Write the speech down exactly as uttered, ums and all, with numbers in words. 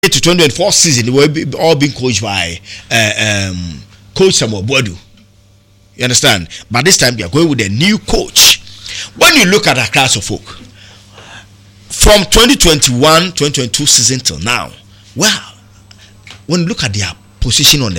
to twenty twenty-four season, they were all being coached by uh, um, Coach Samuel Boadu. You understand? But this time they are going with a new coach. When you look at a class of folk from twenty twenty-one twenty twenty-two season till now, well, when you look at their position on the